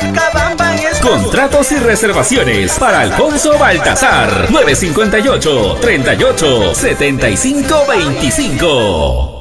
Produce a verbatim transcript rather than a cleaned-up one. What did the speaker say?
Guaycabamba es... Contratos y reservaciones para Alfonso Baltazar. nueve cinco ocho, treinta y ocho, setenta y cinco veinticinco.